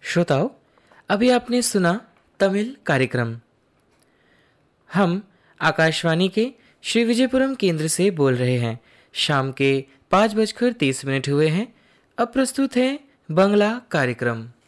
श्रोताओं, अभी आपने सुना तमिल कार्यक्रम। हम आकाशवाणी के श्री विजयपुरम केंद्र से बोल रहे हैं। शाम के 5:30 हुए हैं। अब प्रस्तुत है बंगला कार्यक्रम।